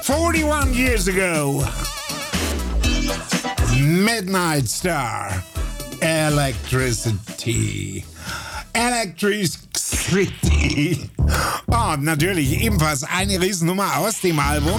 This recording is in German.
41 years ago. Midnight Star. Electricity. Electricity. Und natürlich ebenfalls eine Riesennummer aus dem Album